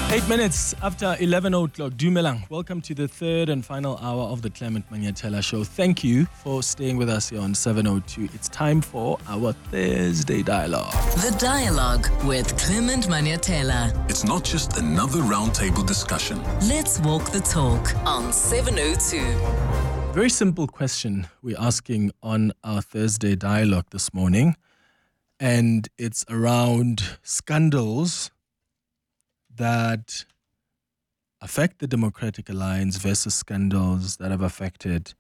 8 minutes after 11 o'clock, Dumelang, welcome to the third and final hour of the Clement Manyatela Show. Thank you for staying with us here on 702. It's time for our Thursday Dialogue. The Dialogue with Clement Manyatela. It's not just another roundtable discussion. Let's walk the talk on 702. Very simple question we're asking on our Thursday Dialogue this morning, and it's around scandals that affect the Democratic Alliance versus scandals that have affected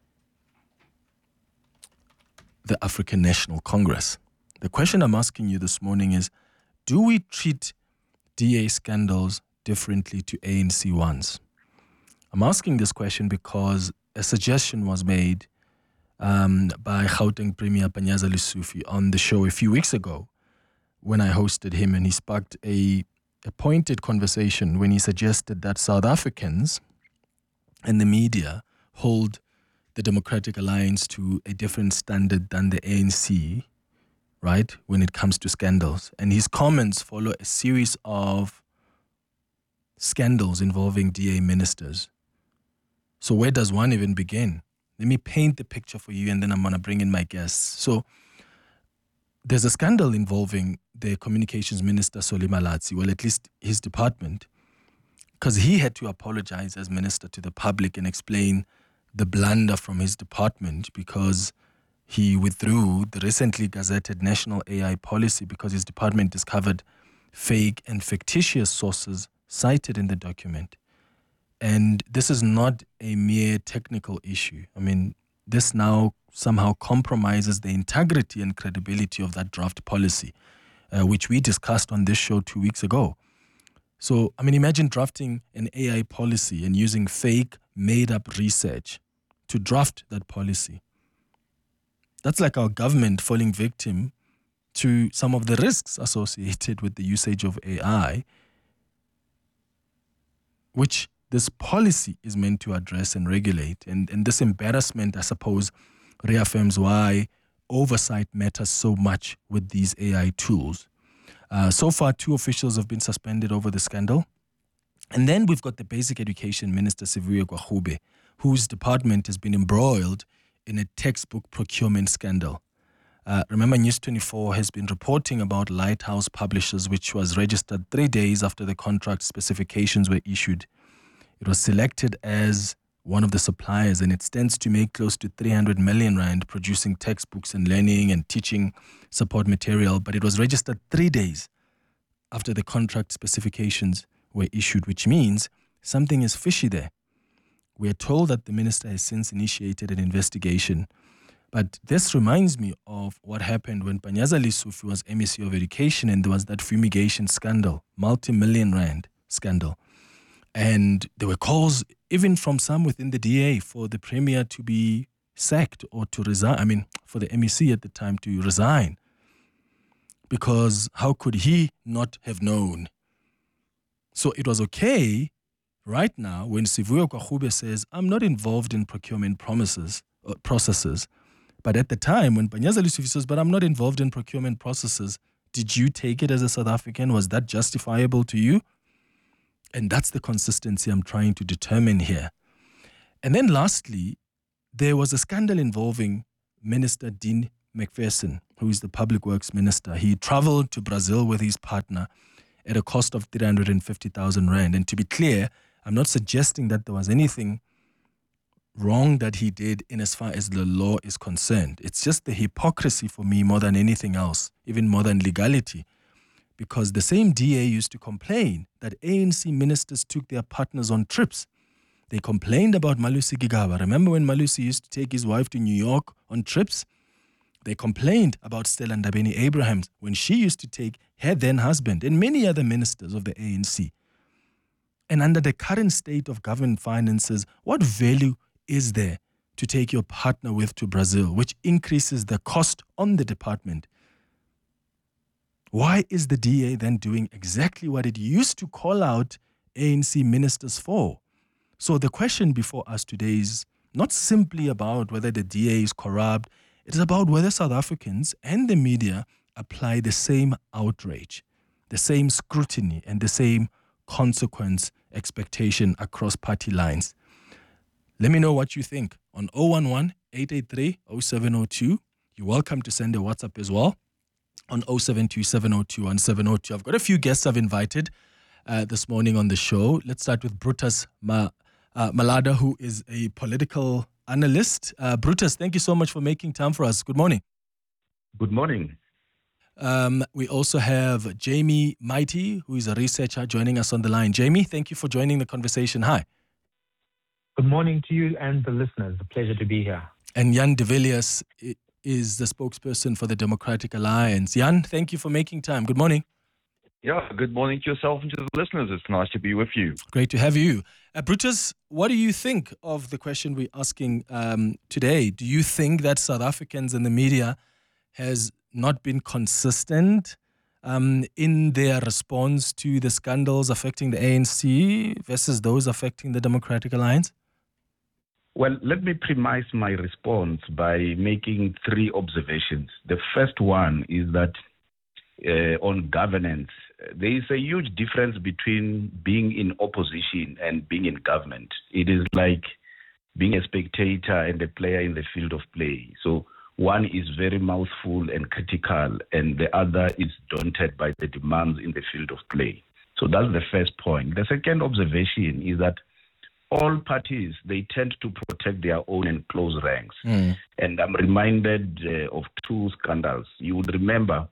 the African National Congress. The question I'm asking you this morning is, do we treat DA scandals differently to ANC ones? I'm asking this question because a suggestion was made by Gauteng Premier Panyaza Lesufi on the show a few weeks ago when I hosted him, and he sparked a pointed conversation when he suggested that South Africans and the media hold the Democratic Alliance to a different standard than the ANC, right, when it comes to scandals. And his comments follow a series of scandals involving DA ministers. So where does one even begin? Let me paint the picture for you, and then I'm going to bring in my guests. So there's a scandal involving the communications minister, Solly Malatsi, well, at least his department, because he had to apologize as minister to the public and explain the blunder from his department because he withdrew the recently gazetted national AI policy because his department discovered fake and fictitious sources cited in the document. And this is not a mere technical issue. I mean, this now somehow compromises the integrity and credibility of that draft policy, which we discussed on this show 2 weeks ago. So, I mean, imagine drafting an AI policy and using fake, made-up research to draft that policy. That's like our government falling victim to some of the risks associated with the usage of AI, which this policy is meant to address and regulate. And this embarrassment, I suppose, reaffirms why oversight matters so much with these AI tools. So far, 2 officials have been suspended over the scandal. And then we've got the Basic Education Minister, Sivuyo Gwarube, whose department has been embroiled in a textbook procurement scandal. Remember, News 24 has been reporting about Lighthouse Publishers, which was registered 3 days after the contract specifications were issued. It was selected as one of the suppliers, and it stands to make close to 300 million rand producing textbooks and learning and teaching support material, but it was registered 3 days after the contract specifications were issued, which means something is fishy there. We are told that the minister has since initiated an investigation, but this reminds me of what happened when Panyaza Lesufi was MEC of Education and there was that fumigation scandal, multi-million rand scandal. And there were calls even from some within the DA for the premier to be sacked or to resign. I mean, for the MEC at the time to resign. Because how could he not have known? So it was okay right now when Sivuyo Gwarube says, I'm not involved in procurement processes. But at the time when Panyaza Lesufi says, but I'm not involved in procurement processes, did you take it as a South African? Was that justifiable to you? And that's the consistency I'm trying to determine here. And then lastly, there was a scandal involving Minister Dean McPherson, who is the Public Works Minister. He traveled to Brazil with his partner at a cost of 350,000 rand. And to be clear, I'm not suggesting that there was anything wrong that he did in as far as the law is concerned. It's just the hypocrisy for me more than anything else, even more than legality. Because the same DA used to complain that ANC ministers took their partners on trips. They complained about Malusi Gigaba. Remember when Malusi used to take his wife to New York on trips? They complained about Stella Ndabeni-Abrahams when she used to take her then husband and many other ministers of the ANC. And under the current state of government finances, what value is there to take your partner with to Brazil, which increases the cost on the department? Why is the DA then doing exactly what it used to call out ANC ministers for? So the question before us today is not simply about whether the DA is corrupt. It is about whether South Africans and the media apply the same outrage, the same scrutiny, and the same consequence expectation across party lines. Let me know what you think on 011-883-0702. You're welcome to send a WhatsApp as well on 072-702-1702. I've got a few guests I've invited this morning on the show. Let's start with Brutus Malada, who is a political analyst. Brutus, thank you so much for making time for us. Good morning. Good morning. We also have Jamie Mighty, who is a researcher, joining us on the line. Jamie, thank you for joining the conversation. Hi. Good morning to you and the listeners. A pleasure to be here. And Jan de Villiers is the spokesperson for the Democratic Alliance. Jan, thank you for making time. Good morning. Yeah, good morning to yourself and to the listeners. It's nice to be with you. Great to have you. Brutus, what do you think of the question we're asking today? Do you think that South Africans and the media has not been consistent in their response to the scandals affecting the ANC versus those affecting the Democratic Alliance? Well, let me premise my response by making three observations. The first one is that on governance, there is a huge difference between being in opposition and being in government. It is like being a spectator and a player in the field of play. So one is very mouthful and critical, and the other is daunted by the demands in the field of play. So that's the first point. The second observation is that all parties, they tend to protect their own and close ranks. And I'm reminded of two scandals. You would remember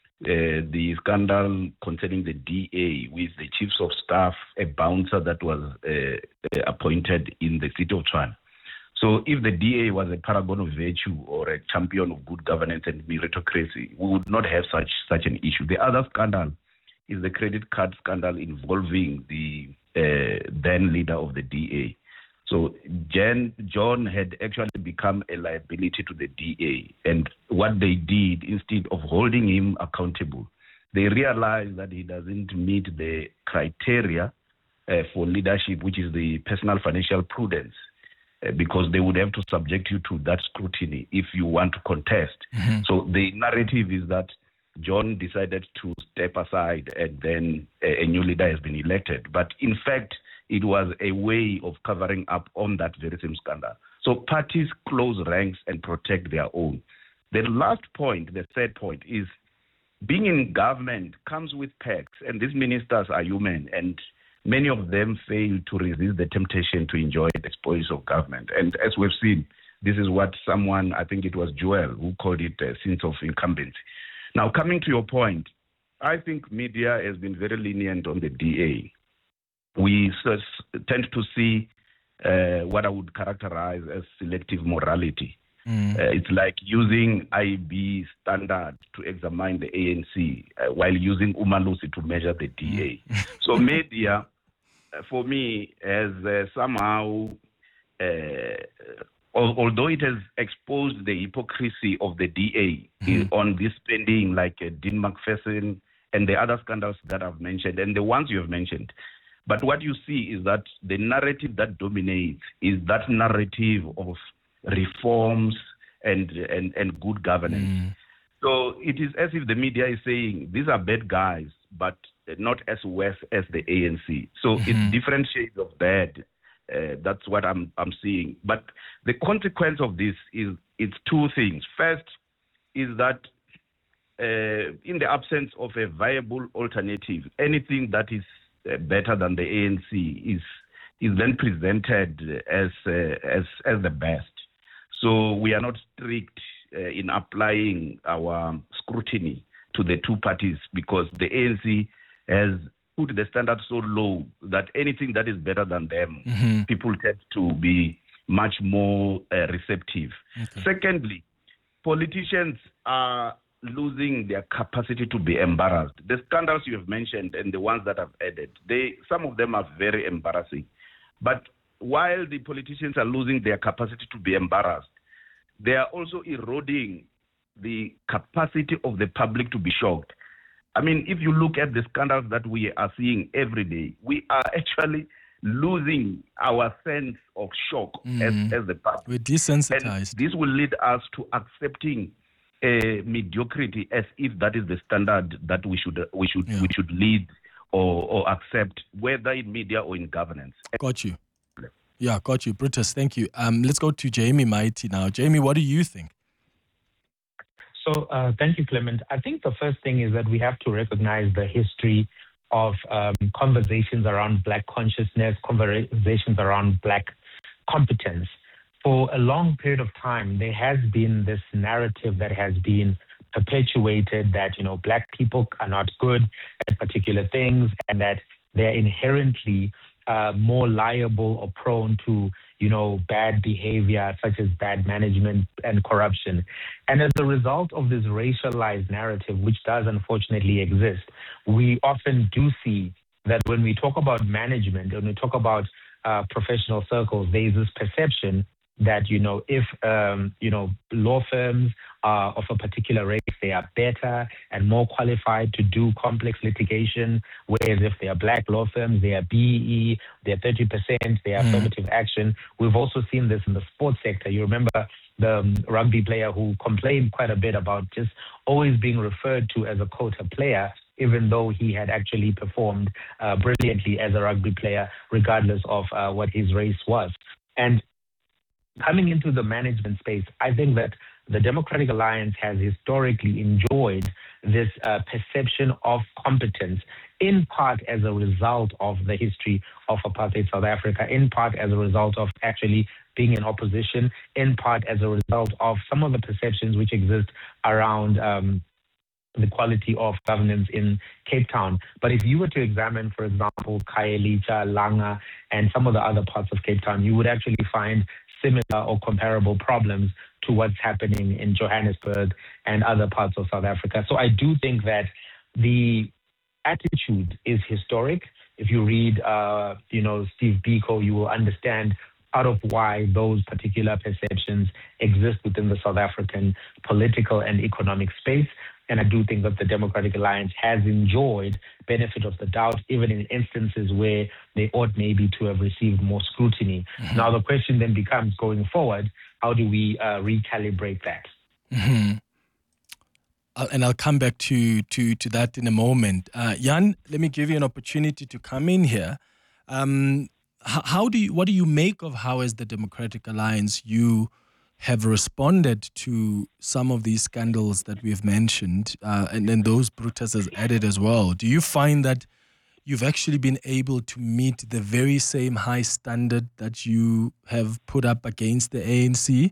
the scandal concerning the DA with the chiefs of staff, a bouncer that was appointed in the city of Tshwane. So if the DA was a paragon of virtue or a champion of good governance and meritocracy, we would not have such an issue. The other scandal is the credit card scandal involving the then leader of the DA. So John had actually become a liability to the DA. And what they did, instead of holding him accountable, they realized that he doesn't meet the criteria for leadership, which is the personal financial prudence, because they would have to subject you to that scrutiny if you want to contest. So the narrative is that John decided to step aside and then a new leader has been elected. But in fact, it was a way of covering up on that very same scandal. So parties close ranks and protect their own. The last point, the third point, is being in government comes with perks, and these ministers are human, and many of them fail to resist the temptation to enjoy the spoils of government. And as we've seen, this is what someone, I think it was Joel, who called it a sense of incumbency. Now, coming to your point, I think media has been very lenient on the DA. We tend to see what I would characterize as selective morality. It's like using IB standard to examine the ANC while using Umalusi to measure the DA. So media, for me, has somehow, although it has exposed the hypocrisy of the DA on this spending, like Dean McPherson and the other scandals that I've mentioned, and the ones you have mentioned. But what you see is that the narrative that dominates is that narrative of reforms and good governance. So it is as if the media is saying, these are bad guys, but not as worse as the ANC. So it's different shades of bad. That's what I'm seeing. But the consequence of this is it's two things. First is that in the absence of a viable alternative, anything that is better than the ANC is then presented as the best. So we are not strict in applying our scrutiny to the two parties because the ANC has put the standard so low that anything that is better than them, people tend to be much more receptive. Secondly, politicians are losing their capacity to be embarrassed. The scandals you have mentioned and the ones that I've added, some of them are very embarrassing. But while the politicians are losing their capacity to be embarrassed, they are also eroding the capacity of the public to be shocked. I mean, if you look at the scandals that we are seeing every day, we are actually losing our sense of shock as the public. We're desensitized. And this will lead us to accepting mediocrity as if that is the standard that we should lead or accept, whether in media or in governance. Got you. Yeah, got you. Brutus, thank you. Let's go to Jamie Mighty now. Jamie, what do you think? So thank you, Clement. I think the first thing is that we have to recognize the history of conversations around Black consciousness, conversations around Black competence. For a long period of time, there has been this narrative that has been perpetuated that, Black people are not good at particular things and that they're inherently more liable or prone to, bad behavior such as bad management and corruption. And as a result of this racialized narrative, which does unfortunately exist, we often do see that when we talk about management, when we talk about professional circles, there is this perception that, if, law firms are of a particular race, they are better and more qualified to do complex litigation, whereas if they are Black law firms, they are BEE, they are 30%, they are affirmative action. We've also seen this in the sports sector. You remember the rugby player who complained quite a bit about just always being referred to as a quota player, even though he had actually performed brilliantly as a rugby player, regardless of what his race was. And coming into the management space, I think that the Democratic Alliance has historically enjoyed this perception of competence, in part as a result of the history of apartheid South Africa, in part as a result of actually being in opposition, in part as a result of some of the perceptions which exist around the quality of governance in Cape Town. But if you were to examine, for example, Khayelitsha, Langa, and some of the other parts of Cape Town, you would actually find similar or comparable problems to what's happening in Johannesburg and other parts of South Africa. So I do think that the attitude is historic. If you read, Steve Biko, you will understand part of why those particular perceptions exist within the South African political and economic space. And I do think that the Democratic Alliance has enjoyed benefit of the doubt, even in instances where they ought maybe to have received more scrutiny. Mm-hmm. Now, the question then becomes, going forward, how do we recalibrate that? Mm-hmm. And I'll come back to that in a moment. Jan, let me give you an opportunity to come in here. What do you make of how, as the Democratic Alliance, you have responded to some of these scandals that we've mentioned, and then those Brutus has added as well? Do you find that you've actually been able to meet the very same high standard that you have put up against the ANC?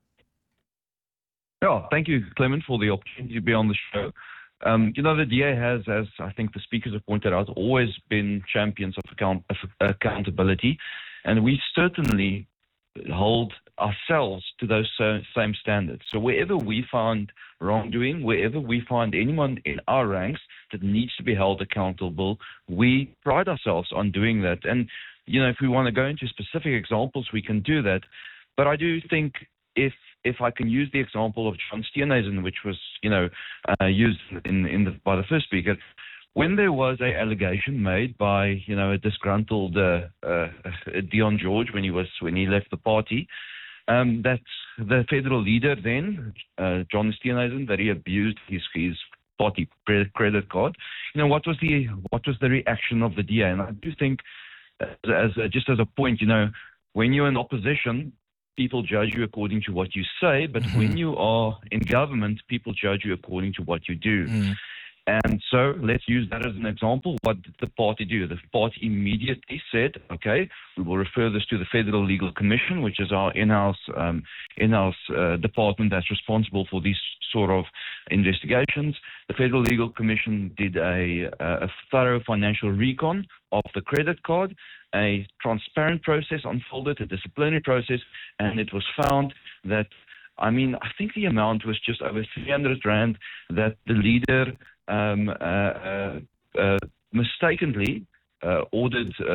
Yeah, thank you, Clement, for the opportunity to be on the show. The DA has, as I think the speakers have pointed out, always been champions of accountability, and we certainly hold ourselves to those same standards. So wherever we find wrongdoing, wherever we find anyone in our ranks that needs to be held accountable, we pride ourselves on doing that. And, if we want to go into specific examples, we can do that. But I do think if I can use the example of John Steenhuisen, which was, used by the first speaker, when there was an allegation made by, a disgruntled Dion George when he left the party, that the federal leader then, John Steenhuisen, that he abused his party credit card. What was the reaction of the DA? And I do think, just as a point, when you're in opposition, people judge you according to what you say, but when you are in government, people judge you according to what you do. And so let's use that as an example. What did the party do? The party immediately said, okay, we will refer this to the Federal Legal Commission, which is our in-house department that's responsible for these sort of investigations. The Federal Legal Commission did a thorough financial recon of the credit card. A transparent process unfolded, a disciplinary process, and it was found that, I think the amount was just over 300 Rand that the leader mistakenly ordered